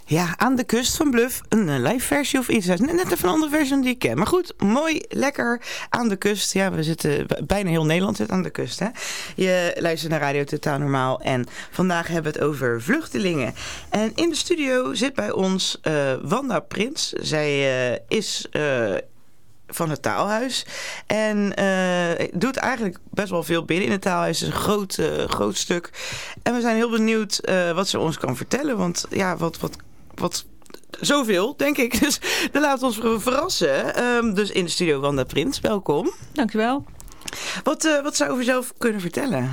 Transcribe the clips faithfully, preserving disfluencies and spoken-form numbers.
Ja, aan de kust van Bluff, een live versie of iets. Net even een andere versie dan die ik ken. Maar goed, mooi, lekker aan de kust. Ja, we zitten, bijna heel Nederland zit aan de kust. Hè? Je luistert naar Radio Totaal Normaal en vandaag hebben we het over vluchtelingen. En in de studio zit bij ons uh, Wanda Prins. Zij uh, is... Uh, van het Taalhuis. En uh, doet eigenlijk best wel veel binnen in het Taalhuis. Het is een groot, uh, groot stuk. En we zijn heel benieuwd uh, wat ze ons kan vertellen. Want ja, wat, wat, wat zoveel, denk ik. Dus dan laten we ons verrassen. Um, dus in de studio Wanda Prins, welkom. Dankjewel. Wat, uh, wat zou je over jezelf kunnen vertellen?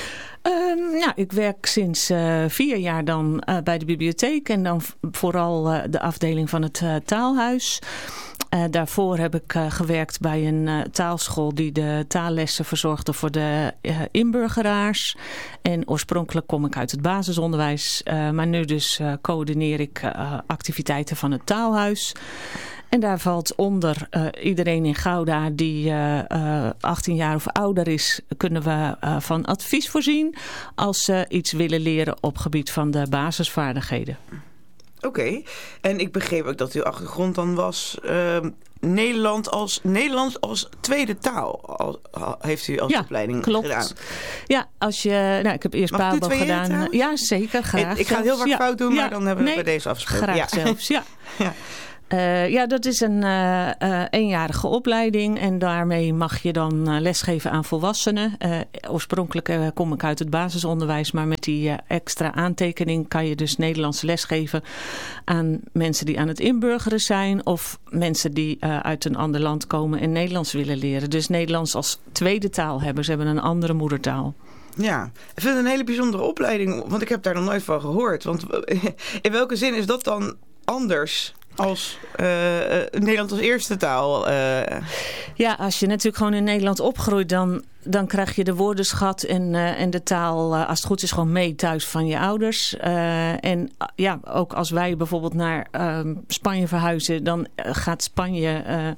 Um, ja, ik werk sinds uh, vier jaar dan uh, bij de bibliotheek. En dan vooral uh, de afdeling van het uh, Taalhuis. Uh, daarvoor heb ik uh, gewerkt bij een uh, taalschool die de taallessen verzorgde voor de uh, inburgeraars. En oorspronkelijk kom ik uit het basisonderwijs. Uh, maar nu dus uh, coördineer ik uh, activiteiten van het Taalhuis. En daar valt onder uh, iedereen in Gouda die uh, uh, achttien jaar of ouder is, kunnen we uh, van advies voorzien als ze iets willen leren op gebied van de basisvaardigheden. Oké, okay. En ik begreep ook dat uw achtergrond dan was uh, Nederland als, Nederlands als tweede taal. Al, heeft u als ja, opleiding klopt. gedaan? Ja, als je, nou, ik heb eerst Pabo gedaan. Trouwens? Ja, zeker, graag. Ik, ik ga het heel vaak ja. fout doen, ja. maar dan hebben we nee, bij deze afgesproken. Graag ja. zelfs, ja. ja. Uh, ja, dat is een uh, uh, eenjarige opleiding en daarmee mag je dan uh, lesgeven aan volwassenen. Uh, oorspronkelijk uh, kom ik uit het basisonderwijs, maar met die uh, extra aantekening kan je dus Nederlands lesgeven aan mensen die aan het inburgeren zijn of mensen die uh, uit een ander land komen en Nederlands willen leren. Dus Nederlands als tweede taal hebben. Ze hebben een andere moedertaal. Ja, ik vind het een hele bijzondere opleiding, want ik heb daar nog nooit van gehoord. Want in welke zin is dat dan anders als uh, Nederland als eerste taal? Uh... Ja, als je natuurlijk gewoon in Nederland opgroeit, dan, dan krijg je de woordenschat en, uh, en de taal, uh, als het goed is, gewoon mee thuis van je ouders. Uh, en uh, ja, ook als wij bijvoorbeeld naar uh, Spanje verhuizen, dan uh, gaat Spanje... Uh,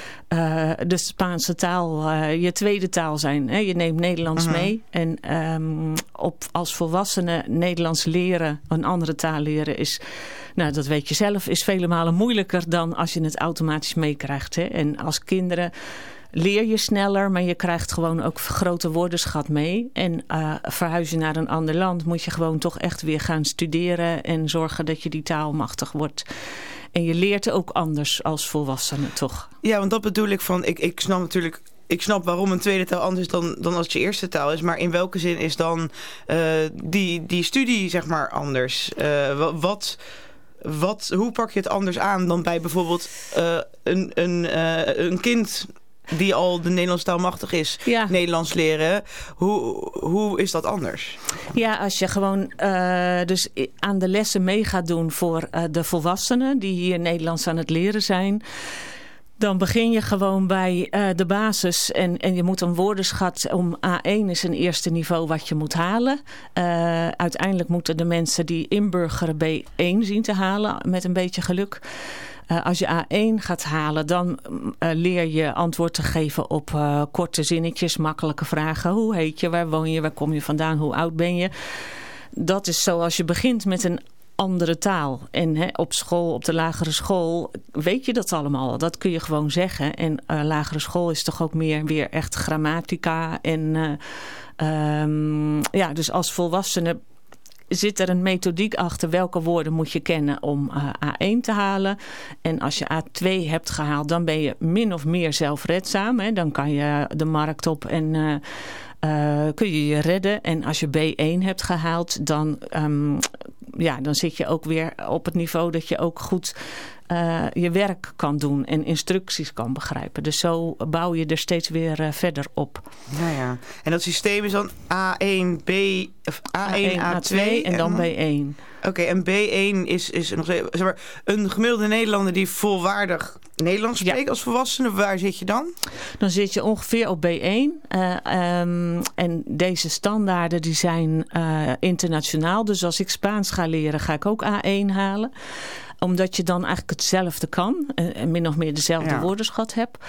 Uh, de Spaanse taal uh, je tweede taal zijn. Hè? Je neemt Nederlands uh-huh. mee. En um, op, als volwassene Nederlands leren, een andere taal leren is, nou dat weet je zelf, is vele malen moeilijker dan als je het automatisch meekrijgt. Hè? En als kinderen leer je sneller, maar je krijgt gewoon ook grote woordenschat mee. En uh, verhuis je naar een ander land, moet je gewoon toch echt weer gaan studeren en zorgen dat je die taal machtig wordt. En je leert ook anders als volwassene, toch? Ja, want dat bedoel ik van, ik, ik snap natuurlijk, ik snap waarom een tweede taal anders is dan, dan als het je eerste taal is. Maar in welke zin is dan uh, die, die studie, zeg maar, anders? Uh, wat, wat, hoe pak je het anders aan dan bij bijvoorbeeld uh, een, een, uh, een kind die al de Nederlandse taal machtig is, ja. Nederlands leren. Hoe, hoe is dat anders? Ja, als je gewoon uh, dus aan de lessen mee gaat doen voor uh, de volwassenen die hier Nederlands aan het leren zijn, dan begin je gewoon bij uh, de basis en, en je moet een woordenschat om A één is een eerste niveau wat je moet halen. Uh, uiteindelijk moeten de mensen die inburgeren B één zien te halen met een beetje geluk. Uh, als je A één gaat halen, dan uh, leer je antwoord te geven op uh, korte zinnetjes, makkelijke vragen. Hoe heet je, waar woon je, waar kom je vandaan, hoe oud ben je? Dat is zoals je begint met een andere taal. En hè, op school, op de lagere school, weet je dat allemaal. Dat kun je gewoon zeggen. En uh, lagere school is toch ook meer weer echt grammatica. En uh, um, ja, dus als volwassene zit er een methodiek achter welke woorden moet je kennen om uh, A één te halen. En als je A twee hebt gehaald, dan ben je min of meer zelfredzaam. Hè? Dan kan je de markt op en uh, uh, kun je je redden. En als je B één hebt gehaald, dan, um, ja, dan zit je ook weer op het niveau dat je ook goed uh, je werk kan doen en instructies kan begrijpen. Dus zo bouw je er steeds weer uh, verder op. Nou ja, en dat systeem is dan A één, B, of A één, A twee, A twee en dan B één. Oké, okay, en B één is, is nog zeg maar, een gemiddelde Nederlander die volwaardig Nederlands spreekt, ja, als volwassene. Waar zit je dan? Dan zit je ongeveer op B één. Uh, um, en deze standaarden die zijn uh, internationaal. Dus als ik Spaans ga leren, ga ik ook A één halen. Omdat je dan eigenlijk hetzelfde kan. En min of meer dezelfde ja. woordenschat hebt.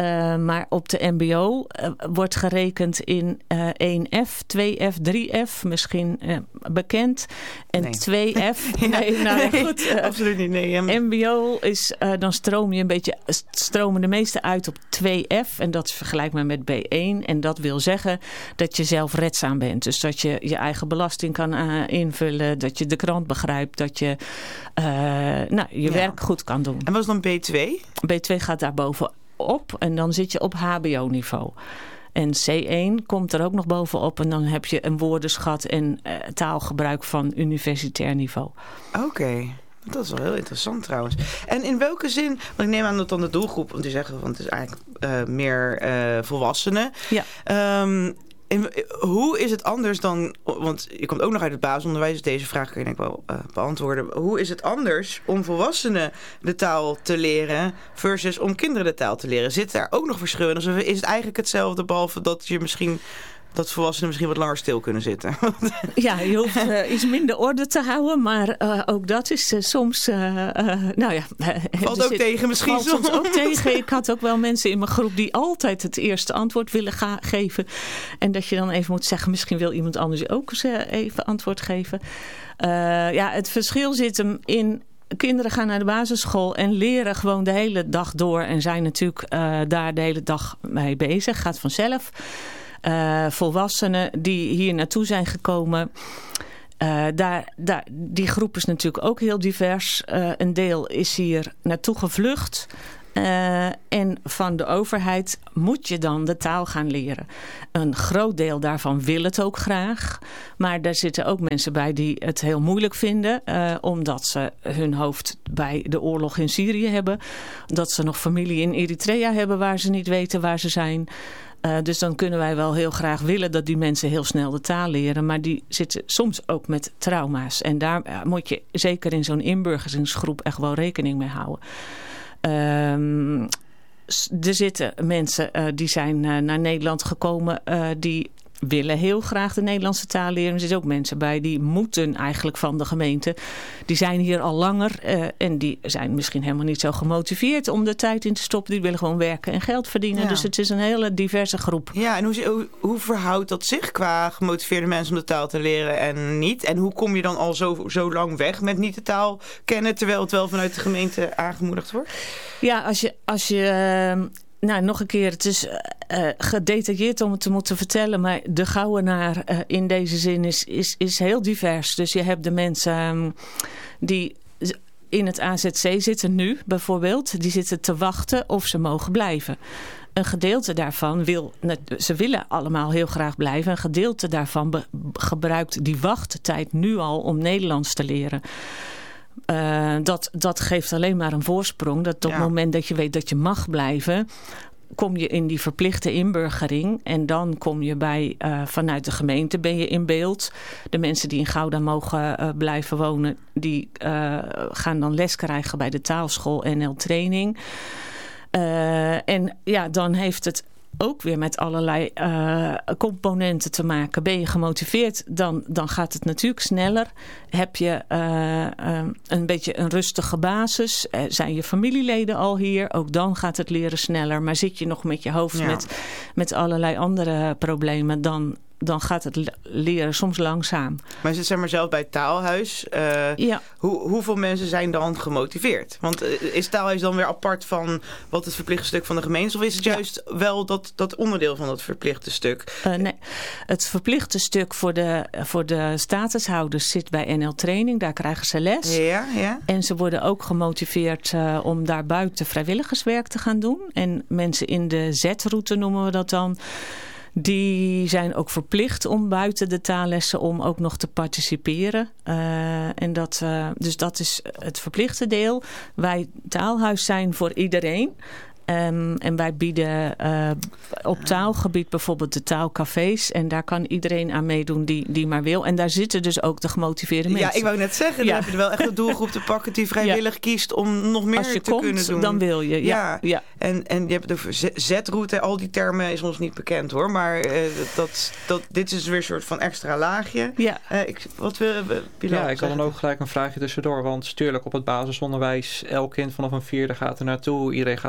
Uh, maar op de mbo uh, wordt gerekend in uh, één F, twee F, drie F, misschien uh, bekend. En nee. twee F. ja, nee, nou nee, goed. Uh, absoluut niet. Nee, mbo is, uh, dan stroom je een beetje, stromen de meeste uit op twee F. En dat is vergelijkbaar met B één. En dat wil zeggen dat je zelfredzaam bent. Dus dat je je eigen belasting kan uh, invullen, dat je de krant begrijpt, dat je uh, nou, je ja. werk goed kan doen. En wat is dan B twee? B twee gaat daarboven op en dan zit je op H B O-niveau. En C één komt er ook nog bovenop en dan heb je een woordenschat en uh, taalgebruik van universitair niveau. Oké. Okay. Dat is wel heel interessant trouwens. En in welke zin, want ik neem aan dat dan de doelgroep, want die zeggen van het is eigenlijk uh, meer uh, volwassenen. Ja. Um, in, hoe is het anders dan, want je komt ook nog uit het basisonderwijs, dus deze vraag kun je denk ik wel uh, beantwoorden. Hoe is het anders om volwassenen de taal te leren versus om kinderen de taal te leren? Zit daar ook nog verschil in? Of is het eigenlijk hetzelfde, behalve dat je misschien dat volwassenen misschien wat langer stil kunnen zitten? Ja, je hoeft uh, iets minder orde te houden, maar uh, ook dat is uh, soms, uh, uh, nou ja. Valt ook zit, tegen misschien valt soms. ook tegen. Ik had ook wel mensen in mijn groep die altijd het eerste antwoord willen ga- geven. En dat je dan even moet zeggen, misschien wil iemand anders ook eens uh, even antwoord geven. Uh, ja, het verschil zit hem in, kinderen gaan naar de basisschool en leren gewoon de hele dag door. En zijn natuurlijk uh, daar de hele dag mee bezig. Gaat vanzelf. Uh, volwassenen die hier naartoe zijn gekomen. Uh, daar, daar, die groep is natuurlijk ook heel divers. Uh, een deel is hier naartoe gevlucht. Uh, en van de overheid moet je dan de taal gaan leren. Een groot deel daarvan wil het ook graag. Maar daar zitten ook mensen bij die het heel moeilijk vinden. Uh, omdat ze hun hoofd bij de oorlog in Syrië hebben. Dat ze nog familie in Eritrea hebben waar ze niet weten waar ze zijn. Uh, dus dan kunnen wij wel heel graag willen dat die mensen heel snel de taal leren. Maar die zitten soms ook met trauma's. En daar uh, moet je zeker in zo'n inburgeringsgroep echt wel rekening mee houden. Um, er zitten mensen uh, die zijn uh, naar Nederland gekomen uh, die willen heel graag de Nederlandse taal leren. Er zitten ook mensen bij die moeten eigenlijk van de gemeente. Die zijn hier al langer uh, en die zijn misschien helemaal niet zo gemotiveerd om de tijd in te stoppen. Die willen gewoon werken en geld verdienen. Ja. Dus het is een hele diverse groep. Ja, en hoe, hoe, hoe verhoudt dat zich qua gemotiveerde mensen om de taal te leren en niet? En hoe kom je dan al zo, zo lang weg met niet de taal kennen, terwijl het wel vanuit de gemeente aangemoedigd wordt? Ja, als je... Als je uh, Nou, nog een keer, het is uh, gedetailleerd om het te moeten vertellen, maar de Gouwenaar uh, in deze zin is, is, is heel divers. Dus je hebt de mensen um, die in het A Z C zitten nu bijvoorbeeld, die zitten te wachten of ze mogen blijven. Een gedeelte daarvan wil, ze willen allemaal heel graag blijven. Een gedeelte daarvan be, gebruikt die wachttijd nu al om Nederlands te leren. Uh, dat, dat geeft alleen maar een voorsprong. Dat op ja. het moment dat je weet dat je mag blijven, kom je in die verplichte inburgering. En dan kom je bij, uh, vanuit de gemeente ben je in beeld. De mensen die in Gouda mogen uh, blijven wonen, die uh, gaan dan les krijgen bij de taalschool N L Training. Uh, en ja, dan heeft het ook weer met allerlei uh, componenten te maken. Ben je gemotiveerd, dan, dan gaat het natuurlijk sneller. Heb je uh, um, een beetje een rustige basis? Uh, zijn je familieleden al hier? Ook dan gaat het leren sneller. Maar zit je nog met je hoofd ja. met, met allerlei andere problemen, dan, dan gaat het leren soms langzaam. Maar zit zeg maar zelf bij het Taalhuis. Uh, ja. hoe, hoeveel mensen zijn dan gemotiveerd? Want uh, is Taalhuis dan weer apart van wat het verplichte stuk van de gemeente? Of is het juist ja. wel dat, dat onderdeel van dat verplichte stuk? Uh, nee, het verplichte stuk voor de, voor de statushouders zit bij N L Training. Daar krijgen ze les. Ja, ja. En ze worden ook gemotiveerd uh, om daar buiten vrijwilligerswerk te gaan doen. En mensen in de Z-route noemen we dat dan. Die zijn ook verplicht om buiten de taallessen om ook nog te participeren. Uh, en dat, uh, dus dat is het verplichte deel. Wij Taalhuis zijn voor iedereen. Um, en wij bieden uh, op taalgebied bijvoorbeeld de taalcafés. En daar kan iedereen aan meedoen die, die maar wil. En daar zitten dus ook de gemotiveerde mensen. Ja, ik wou net zeggen. Dan ja. heb je er wel echt een doelgroep te pakken die vrijwillig ja. kiest om nog meer Als je te komt, kunnen doen. Dan wil je. Ja. ja. ja. En, en je hebt de Z-route. Al die termen is ons niet bekend hoor. Maar uh, dat, dat, dit is weer een soort van extra laagje. Ja. Uh, ik, wat wil je Ja, ik had dan ook gelijk een vraagje tussendoor. Want natuurlijk op het basisonderwijs, elk kind vanaf een vierde gaat er naartoe. Iedereen gaat er vanuit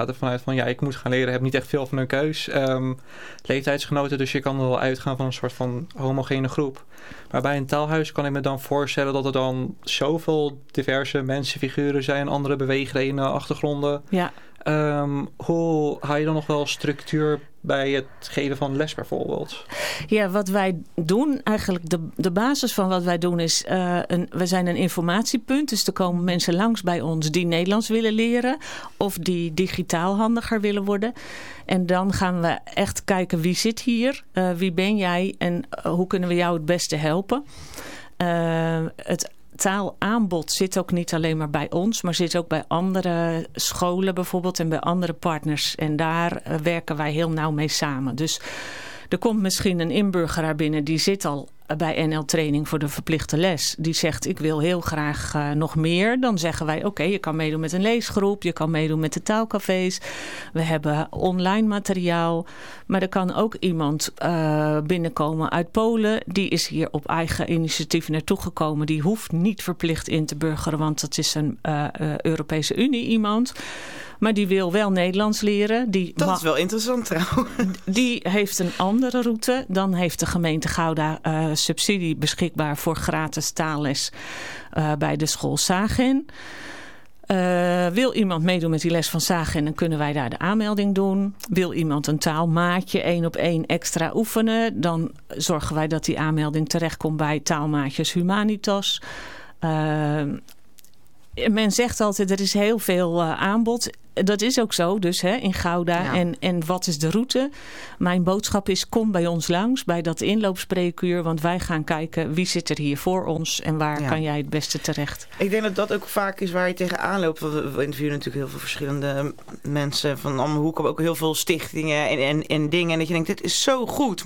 net van ja, ik moet gaan leren, heb niet echt veel van een keus. Um, leeftijdsgenoten, dus je kan wel uitgaan van een soort van homogene groep. Maar bij een taalhuis kan ik me dan voorstellen dat er dan zoveel diverse mensenfiguren zijn, andere beweegredenen, achtergronden. Ja. Um, hoe haal je dan nog wel structuur bij het geven van les bijvoorbeeld? Ja, wat wij doen, eigenlijk de, de basis van wat wij doen is, uh, een, we zijn een informatiepunt. Dus er komen mensen langs bij ons die Nederlands willen leren of die digitaal handiger willen worden. En dan gaan we echt kijken wie zit hier, uh, wie ben jij en uh, hoe kunnen we jou het beste helpen. Uh, het taalaanbod zit ook niet alleen maar bij ons, maar zit ook bij andere scholen bijvoorbeeld en bij andere partners. En daar uh, werken wij heel nauw mee samen. Dus er komt misschien een inburgeraar binnen die zit al bij N L Training voor de verplichte les. Die zegt, ik wil heel graag uh, nog meer. Dan zeggen wij, oké, okay, je kan meedoen met een leesgroep. Je kan meedoen met de taalcafés. We hebben online materiaal. Maar er kan ook iemand uh, binnenkomen uit Polen. Die is hier op eigen initiatief naartoe gekomen. Die hoeft niet verplicht in te burgeren, want dat is een uh, uh, Europese Unie iemand. Maar die wil wel Nederlands leren. Die dat is wel interessant trouwens. Die heeft een andere route. Dan heeft de gemeente Gouda uh, subsidie beschikbaar voor gratis taalles uh, bij de school Sagen. Uh, wil iemand meedoen met die les van Sagen, dan kunnen wij daar de aanmelding doen. Wil iemand een taalmaatje één op één extra oefenen, dan zorgen wij dat die aanmelding terechtkomt bij Taalmaatjes Humanitas. Uh, Men zegt altijd, er is heel veel uh, aanbod. Dat is ook zo, dus hè, in Gouda. Ja. En, en wat is de route? Mijn boodschap is, kom bij ons langs, bij dat inloopspreekuur. Want wij gaan kijken, wie zit er hier voor ons en waar ja. kan jij het beste terecht? Ik denk dat dat ook vaak is waar je tegenaan loopt. We interviewen natuurlijk heel veel verschillende mensen van allemaal hoeken. Ook heel veel stichtingen en, en, en dingen. En dat je denkt, dit is zo goed.